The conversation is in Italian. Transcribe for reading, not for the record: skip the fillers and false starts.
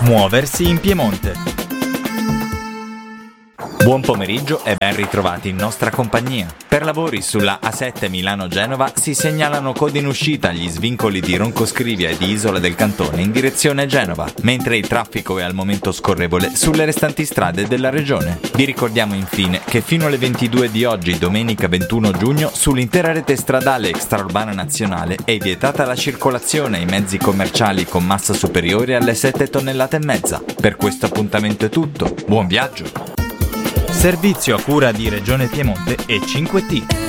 Muoversi in Piemonte. Buon pomeriggio e ben ritrovati in nostra compagnia. Per lavori sulla A7 Milano-Genova si segnalano code in uscita agli svincoli di Roncoscrivia e di Isola del Cantone in direzione Genova, mentre il traffico è al momento scorrevole sulle restanti strade della regione. Vi ricordiamo infine che fino alle 22 di oggi, domenica 21 giugno, sull'intera rete stradale extraurbana nazionale è vietata la circolazione ai mezzi commerciali con massa superiore alle 7 tonnellate e mezza. Per questo appuntamento è tutto. Buon viaggio! Servizio a cura di Regione Piemonte e 5T.